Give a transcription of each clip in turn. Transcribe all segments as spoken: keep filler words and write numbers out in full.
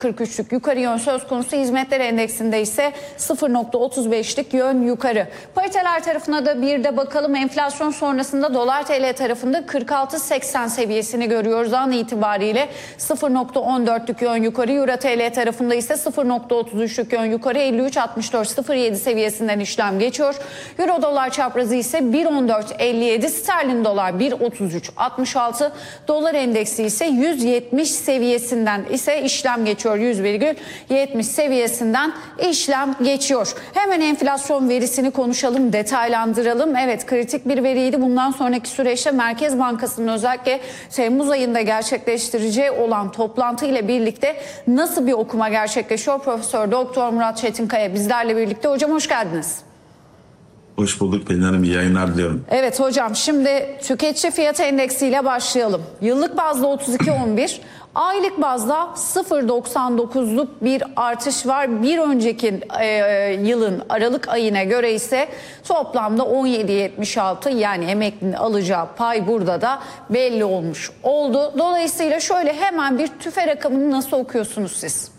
kırk üçlük yukarı yön söz konusu. Hizmetler endeksinde ise sıfır nokta otuz beşlik yön yukarı. Pariteler tarafına da bir de bakalım. Enflasyon sonrasında dolar T L tarafında kırk altı seksen seviyesini görüyoruz an itibariyle. sıfır nokta on dörtlük yön yukarı. Euro T L tarafında ise sıfır nokta otuz üçlük yön yukarı. elli üç altmış dört sıfır yedi seviyesinden işlem geçiyor. Euro dolar çaprazı ise bir on dört elli yedi. Sterlin dolar bir otuz üç altmış altı. Dolar endeksi ise yüz yetmiş seviyesinden ise işlem geçiyor. yüz virgül yetmiş seviyesinden işlem geçiyor. Hemen enflasyon verisini konuşalım, detaylandıralım. Evet, kritik bir veriydi. Bundan sonraki süreçte Merkez Bankası'nın özellikle Temmuz ayında gerçekleştireceği olan toplantı ile birlikte nasıl bir okuma gerçekleşiyor? Profesör Doktor Murat Çetinkaya bizlerle birlikte. Hocam hoş geldiniz. Hoş bulduk Pelin Hanım, iyi yayınlar diliyorum. Evet hocam, şimdi tüketici fiyat endeksiyle başlayalım. Yıllık bazda otuz iki on bir, aylık bazda sıfır virgül doksan dokuzluk bir artış var. Bir önceki e, yılın Aralık ayına göre ise toplamda on yedi yetmiş altı, yani emeklinin alacağı pay burada da belli olmuş oldu. Dolayısıyla şöyle hemen bir tüfe rakamını nasıl okuyorsunuz siz?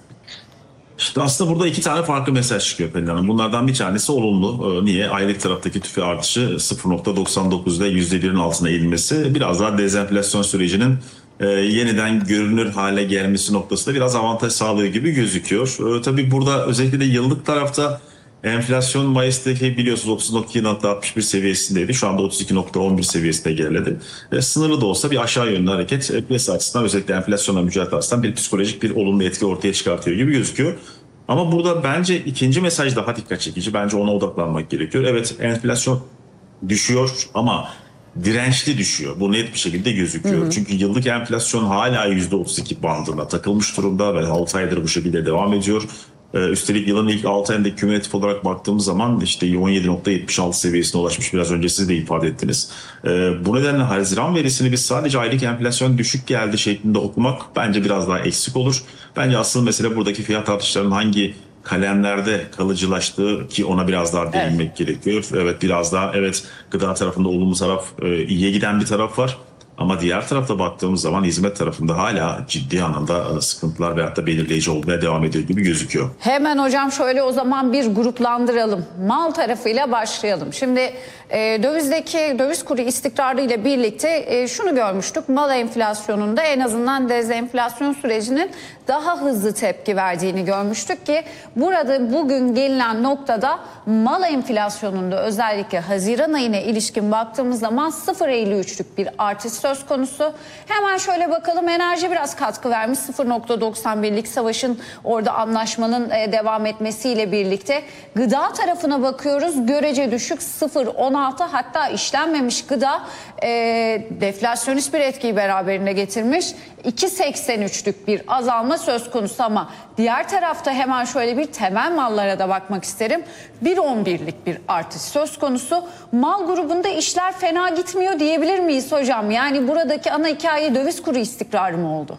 İşte aslında burada iki tane farklı mesaj çıkıyor Pelin Hanım. Bunlardan bir tanesi olumlu. Niye? Aylık taraftaki tüfe artışı sıfır nokta doksan dokuzda yüzde birin altına inmesi biraz daha dezenflasyon sürecinin e, yeniden görünür hale gelmesi noktasında biraz avantaj sağlıyor gibi gözüküyor. E, tabii burada özellikle de yıllık tarafta enflasyon Mayıs'taki biliyorsunuz otuz iki nokta altmış bir seviyesindeydi. Şu anda otuz iki nokta on bir seviyesine geriledi. E, sınırlı da olsa bir aşağı yönlü hareket e, piyasa açısından, özellikle enflasyonla mücadele açısından bir psikolojik bir olumlu etki ortaya çıkartıyor gibi gözüküyor. Ama burada bence ikinci mesaj daha dikkat çekici. Bence ona odaklanmak gerekiyor. Evet, enflasyon düşüyor ama dirençli düşüyor. Bu net bir şekilde gözüküyor. Hı hı. Çünkü yıllık enflasyon hala yüzde otuz iki bandında takılmış durumda ve altı aydır bu şekilde devam ediyor. Üstelik yılın ilk altı ayında kümülatif olarak baktığımız zaman işte on yedi nokta yetmiş altı seviyesine ulaşmış. Biraz önce siz de ifade ettiniz. Bu nedenle Haziran verisini biz sadece aylık enflasyon düşük geldi şeklinde okumak bence biraz daha eksik olur. Bence asıl mesele buradaki fiyat artışlarının hangi kalemlerde kalıcılaştığı, ki ona biraz daha değinmek evet. gerekiyor. Evet, biraz daha evet gıda tarafında olumlu taraf, iyiye giden bir taraf var. Ama diğer tarafta baktığımız zaman hizmet tarafında hala ciddi anlamda sıkıntılar veyahut da belirleyici olmaya devam ediyor gibi gözüküyor. Hemen hocam şöyle o zaman bir gruplandıralım. Mal tarafıyla başlayalım. Şimdi e, dövizdeki döviz kuru istikrarı ile birlikte e, şunu görmüştük. Mal enflasyonunda en azından dezenflasyon sürecinin daha hızlı tepki verdiğini görmüştük ki burada bugün gelinen noktada mal enflasyonunda özellikle Haziran ayına ilişkin baktığımız zaman sıfır virgül elli üçlük bir artış söz konusu. Hemen şöyle bakalım, enerji biraz katkı vermiş. sıfır nokta doksan birlik savaşın orada anlaşmanın devam etmesiyle birlikte. Gıda tarafına bakıyoruz, görece düşük sıfır virgül on altı, hatta işlenmemiş gıda e, deflasyonist bir etkiyi beraberinde getirmiş. iki virgül seksen üçlük bir azalma söz konusu ama diğer tarafta hemen şöyle bir temel mallara da bakmak isterim. bir virgül on birlik bir artış söz konusu. Mal grubunda işler fena gitmiyor diyebilir miyiz hocam? Yani buradaki ana hikaye döviz kuru istikrarı mı oldu?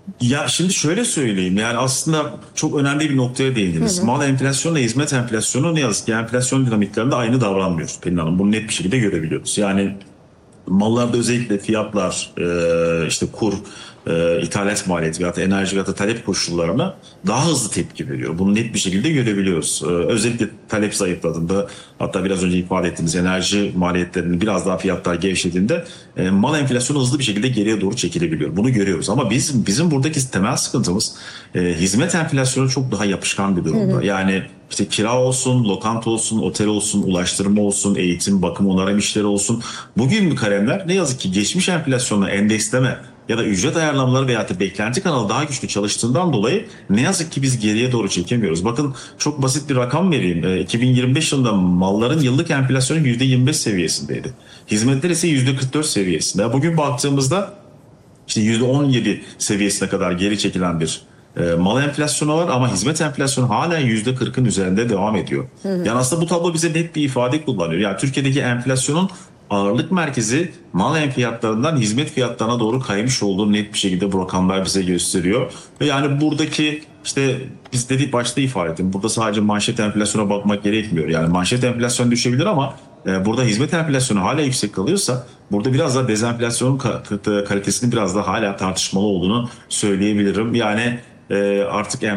Ya şimdi şöyle söyleyeyim, yani aslında çok önemli bir noktaya değindiniz. Hı hı. Mal enflasyonla hizmet enflasyonu ne yazık ki enflasyon dinamiklerinde aynı davranmıyor Pelin Hanım. Bunu net bir şekilde görebiliyoruz. Yani mallarda özellikle fiyatlar, işte kur, ithalat maliyeti veya enerji veya talep koşullarına daha hızlı tepki veriyor. Bunu net bir şekilde görebiliyoruz. Özellikle talep zayıfladığında, hatta biraz önce ifade ettiğimiz enerji maliyetlerinin biraz daha fiyatlar gevşediğinde mal enflasyonu hızlı bir şekilde geriye doğru çekilebiliyor. Bunu görüyoruz ama biz bizim buradaki temel sıkıntımız hizmet enflasyonu çok daha yapışkan bir durumda. Hı hı. Yani İşte kira olsun, lokanta olsun, otel olsun, ulaştırma olsun, eğitim, bakım, onarım işleri olsun. Bugün bu kalemler ne yazık ki geçmiş enflasyonla endeksleme ya da ücret ayarlamaları veya da beklenti kanalı daha güçlü çalıştığından dolayı ne yazık ki biz geriye doğru çekemiyoruz. Bakın çok basit bir rakam vereyim. iki bin yirmi beş yılında malların yıllık enflasyonu yüzde yirmi beş seviyesindeydi. Hizmetler ise yüzde kırk dört seviyesinde. Bugün baktığımızda işte yüzde on yedi seviyesine kadar geri çekilen bir mal enflasyonu var ama hizmet enflasyonu hala yüzde kırkın üzerinde devam ediyor. Hı hı. Yani aslında bu tablo bize net bir ifade kullanıyor. Yani Türkiye'deki enflasyonun ağırlık merkezi mal fiyatlarından hizmet fiyatlarına doğru kaymış olduğunu net bir şekilde bu rakamlar bize gösteriyor. Ve yani buradaki işte biz dedik başta ifade ettim. Burada sadece manşet enflasyona bakmak gerekmiyor. Yani manşet enflasyon düşebilir ama burada hizmet enflasyonu hala yüksek kalıyorsa burada biraz daha dezenflasyonun kalitesinin biraz daha hala tartışmalı olduğunu söyleyebilirim. Yani e, artık